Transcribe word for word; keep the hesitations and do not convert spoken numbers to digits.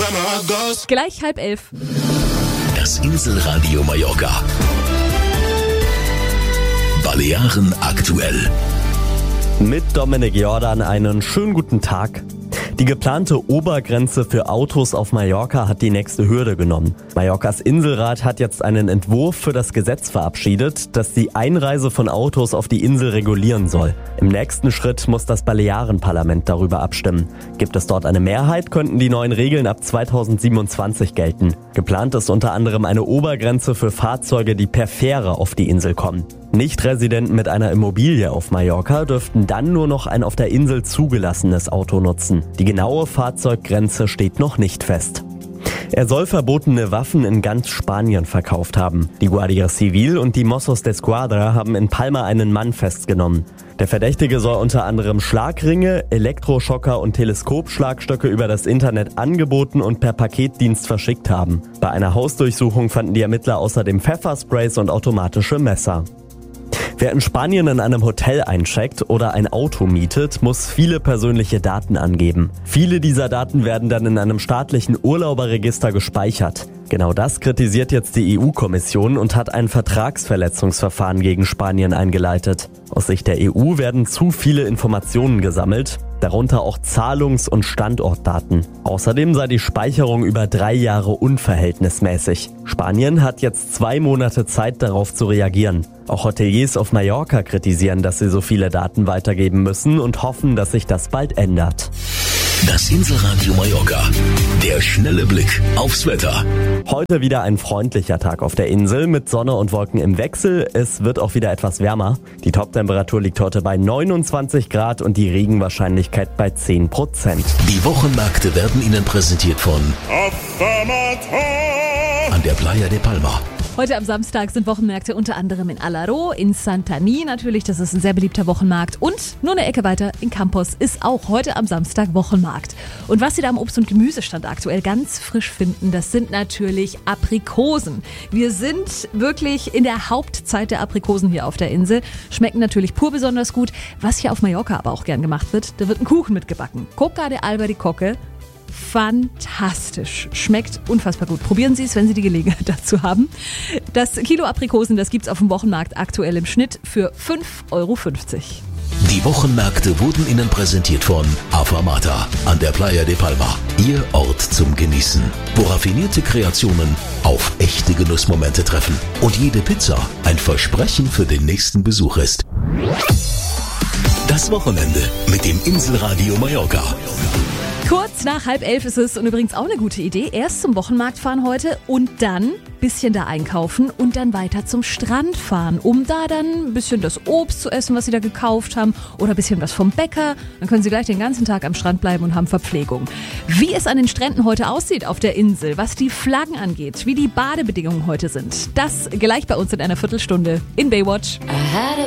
Gleich halb elf. Das Inselradio Mallorca. Balearen aktuell. Mit Dominik Jordan einen schönen guten Tag. Die geplante Obergrenze für Autos auf Mallorca hat die nächste Hürde genommen. Mallorcas Inselrat hat jetzt einen Entwurf für das Gesetz verabschiedet, das die Einreise von Autos auf die Insel regulieren soll. Im nächsten Schritt muss das Balearenparlament darüber abstimmen. Gibt es dort eine Mehrheit, könnten die neuen Regeln ab zweitausendsiebenundzwanzig gelten. Geplant ist unter anderem eine Obergrenze für Fahrzeuge, die per Fähre auf die Insel kommen. Nicht-Residenten mit einer Immobilie auf Mallorca dürften dann nur noch ein auf der Insel zugelassenes Auto nutzen. Die genaue Fahrzeuggrenze steht noch nicht fest. Er soll verbotene Waffen in ganz Spanien verkauft haben. Die Guardia Civil und die Mossos d'Esquadra haben in Palma einen Mann festgenommen. Der Verdächtige soll unter anderem Schlagringe, Elektroschocker und Teleskopschlagstöcke über das Internet angeboten und per Paketdienst verschickt haben. Bei einer Hausdurchsuchung fanden die Ermittler außerdem Pfeffersprays und automatische Messer. Wer in Spanien in einem Hotel eincheckt oder ein Auto mietet, muss viele persönliche Daten angeben. Viele dieser Daten werden dann in einem staatlichen Urlauberregister gespeichert. Genau das kritisiert jetzt die E U-Kommission und hat ein Vertragsverletzungsverfahren gegen Spanien eingeleitet. Aus Sicht der E U werden zu viele Informationen gesammelt, darunter auch Zahlungs- und Standortdaten. Außerdem sei die Speicherung über drei Jahre unverhältnismäßig. Spanien hat jetzt zwei Monate Zeit, darauf zu reagieren. Auch Hoteliers auf Mallorca kritisieren, dass sie so viele Daten weitergeben müssen und hoffen, dass sich das bald ändert. Das Inselradio Mallorca. Der schnelle Blick aufs Wetter. Heute wieder ein freundlicher Tag auf der Insel mit Sonne und Wolken im Wechsel. Es wird auch wieder etwas wärmer. Die Toptemperatur liegt heute bei neunundzwanzig Grad und die Regenwahrscheinlichkeit bei zehn Prozent. Die Wochenmärkte werden Ihnen präsentiert von an der Playa de Palma. Heute am Samstag sind Wochenmärkte unter anderem in Alaró, in Santany natürlich, das ist ein sehr beliebter Wochenmarkt. Und nur eine Ecke weiter in Campos ist auch heute am Samstag Wochenmarkt. Und was Sie da am Obst- und Gemüsestand aktuell ganz frisch finden, das sind natürlich Aprikosen. Wir sind wirklich in der Hauptzeit der Aprikosen hier auf der Insel. Schmecken natürlich pur besonders gut. Was hier auf Mallorca aber auch gern gemacht wird, da wird ein Kuchen mitgebacken. Coca de Albaricoque. Fantastisch. Schmeckt unfassbar gut. Probieren Sie es, wenn Sie die Gelegenheit dazu haben. Das Kilo Aprikosen, das gibt's auf dem Wochenmarkt aktuell im Schnitt für fünf Euro fünfzig. Die Wochenmärkte wurden Ihnen präsentiert von Afamata an der Playa de Palma. Ihr Ort zum Genießen, wo raffinierte Kreationen auf echte Genussmomente treffen. Und jede Pizza ein Versprechen für den nächsten Besuch ist. Das Wochenende mit dem Inselradio Mallorca. Kurz nach halb elf ist es und übrigens auch eine gute Idee. Erst zum Wochenmarkt fahren heute und dann ein bisschen da einkaufen und dann weiter zum Strand fahren, um da dann ein bisschen das Obst zu essen, was Sie da gekauft haben oder ein bisschen was vom Bäcker. Dann können Sie gleich den ganzen Tag am Strand bleiben und haben Verpflegung. Wie es an den Stränden heute aussieht auf der Insel, was die Flaggen angeht, wie die Badebedingungen heute sind, das gleich bei uns in einer Viertelstunde in Baywatch. I had a